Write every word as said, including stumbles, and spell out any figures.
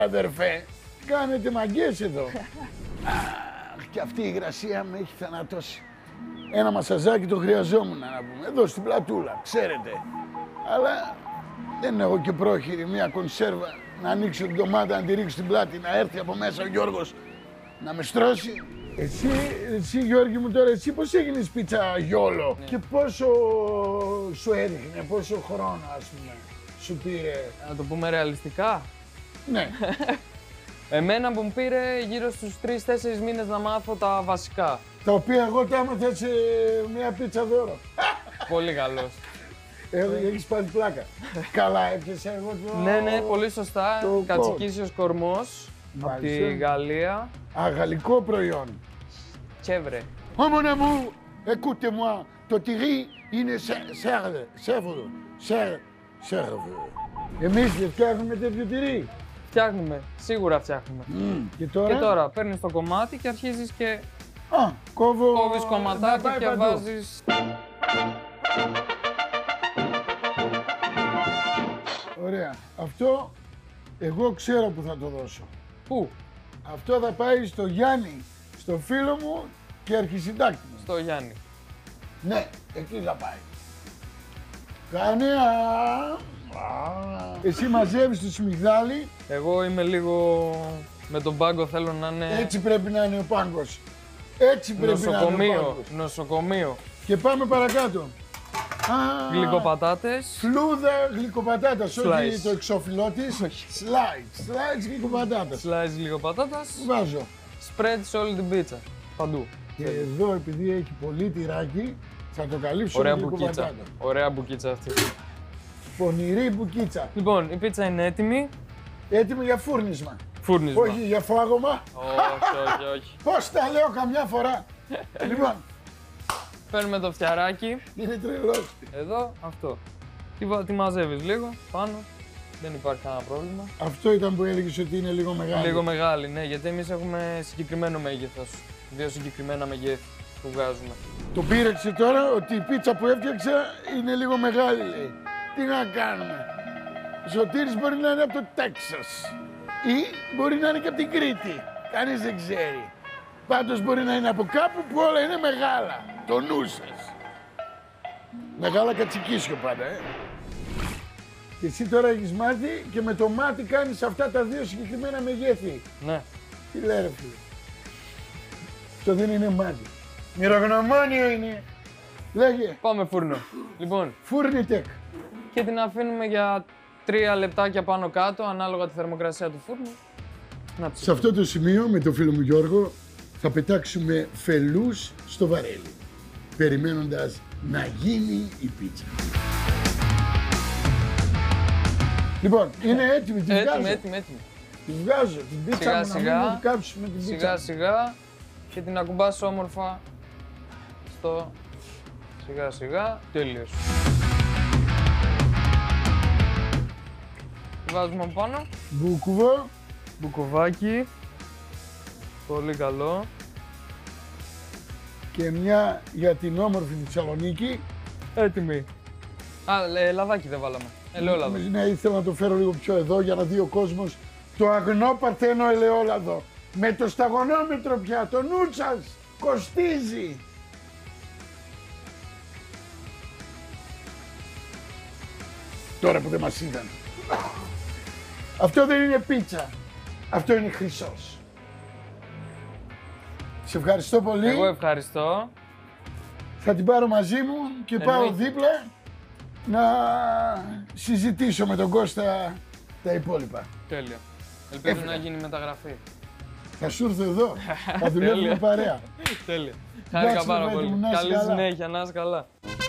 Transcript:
Αδερφέ, κάνετε μαγκές εδώ. Αχ, και αυτή η υγρασία με έχει θανατώσει. Ένα μασαζάκι το χρειαζόμουν να πούμε, εδώ στην πλατούλα, ξέρετε. Αλλά δεν έχω και πρόχειρη μια κονσέρβα να ανοίξω την ντομάτα, να τη ρίξω στην πλάτη, να έρθει από μέσα ο Γιώργος να με στρώσει. Εσύ, εσύ Γιώργη μου τώρα, εσύ πώς έγινες πίτσα γιόλο ναι. Και πόσο σου έδειχνε, πόσο χρόνο ας πούμε σου πήρε. Να το πούμε ρεαλιστικά. Ναι. Εμένα που μου πήρε γύρω στους τρεις τέσσερις μήνες να μάθω τα βασικά. Τα οποία εγώ τα έμαθα σε μια πίτσα δώρο. Πολύ καλός. Έχεις πάλι πλάκα. Καλά έπιασα εγώ το... Ναι, ναι, πολύ σωστά. Κατσικίσιος κορμός από τη Γαλλία. Α, γαλλικό προϊόν. Τσέβρε. Όμωνα μου, écoutez-moi, το τυρί είναι σέρβε, σέρβε, σέρβε. Εμείς δεν φτιάχνουμε τέτοιο τυρί. Φτιάχνουμε, σίγουρα φτιάχνουμε. Mm. Και τώρα, και τώρα παίρνεις το κομμάτι και αρχίζεις και Α, κόβω... κόβεις κομματάκι και παντού. Βάζεις... Ωραία. Αυτό εγώ ξέρω που θα το δώσω. Πού? Αυτό θα πάει στο Γιάννη, στο φίλο μου και αρχισυντάκτη μου. Στο Γιάννη. Ναι, εκεί θα πάει. Κάνε α... Εσύ μαζεύεις το σμιγδάλι. Εγώ είμαι λίγο με τον πάγκο, θέλω να είναι... Έτσι πρέπει να είναι ο πάγκος. Έτσι πρέπει νοσοκομείο, να είναι ο πάγκος. Νοσοκομείο. Και πάμε παρακάτω. Α, γλυκοπατάτες. Φλούδα γλυκοπατάτας, όχι το εξώφυλλό της. Slice. Slice γλυκοπατάτας. Slice γλυκοπατάτας. Βάζω. Spread σε όλη την πίτσα. Παντού. Και εδώ επειδή έχει πολύ τυράκι, θα το καλύψω Ωραία με μπουκίτσα. Ωραία μπουκίτσα αυτή. Πονηρή μπουκίτσα. Λοιπόν, η πίτσα είναι έτοιμη. Έτοιμη για φούρνισμα. Φούρνισμα. Όχι για φάγωμα. Όχι, όχι, όχι. Πώς τα λέω καμιά φορά. Λοιπόν. Παίρνουμε το φτιαράκι. Είναι τρελός. Εδώ, αυτό. Τι, τι μαζεύεις λίγο, πάνω. Δεν υπάρχει κανένα πρόβλημα. Αυτό ήταν που έλεγες ότι είναι λίγο μεγάλη. Λίγο μεγάλη, ναι, γιατί εμείς έχουμε συγκεκριμένο μέγεθος. Δύο συγκεκριμένα μεγέθη που βγάζουμε. Το πείραξε τώρα ότι η πίτσα που έφτιαξα είναι λίγο μεγάλη, λέει. Τι να κάνουμε. Ο Σωτήρης μπορεί να είναι από το Τέξας ή μπορεί να είναι και από την Κρήτη. Κανείς δεν ξέρει. Πάντως μπορεί να είναι από κάπου που όλα είναι μεγάλα. Το νου σας. Μεγάλα κατσικίσιο πάντα, ε. Και εσύ τώρα έχεις μάθει και με το μάτι κάνεις αυτά τα δύο συγκεκριμένα μεγέθη. Ναι. Τι λέει ρε φίλε. Αυτό δεν είναι μάτι. Μυρογνωμόνιο είναι. Λέγε. Πάμε φούρνο. Λοιπόν. Φούρνιτεκ. Και την αφήνουμε για τρία λεπτάκια πάνω κάτω, ανάλογα τη θερμοκρασία του φούρνου. Να σε αυτό το σημείο με το φίλο μου Γιώργο θα πετάξουμε φελούς στο βαρέλι, περιμένοντας να γίνει η πίτσα. Λοιπόν, είναι έτοιμη, την βγάζω. Έτοιμη, έτοιμη, έτοιμη. Την βγάζω, την πίτσα σιγά, μου σιγά, να μην την κάψουμε την πίτσα. Σιγά σιγά και την ακουμπάς όμορφα στο σιγά σιγά, τέλειος. Τη βάζουμε από πάνω. Μπουκουβό. Μπουκοβάκι. Πολύ καλό. Και μια για την όμορφη Θεσσαλονίκη. Έτοιμη. Α, ε, λαδάκι δεν βάλαμε. Ελαιόλαδο. Ναι, ήθελα να το φέρω λίγο πιο εδώ για να δει ο κόσμος το αγνό παρθένο ελαιόλαδο. Με το σταγονόμετρο πια, το νου σας κοστίζει. Τώρα που δεν μας είδαν. Αυτό δεν είναι πίτσα. Αυτό είναι χρυσός. Σε ευχαριστώ πολύ. Εγώ ευχαριστώ. Θα την πάρω μαζί μου και Εννοεί. πάω δίπλα να συζητήσω με τον Κώστα τα υπόλοιπα. Τέλεια. Ελπίζω Έφυγα. να γίνει μεταγραφή. Θα σου έρθω εδώ. Θα δουλεύουμε παρέα. Τέλεια. Χάρηκα πάρα πολύ. Καλή συνέχεια, να είσαι καλά.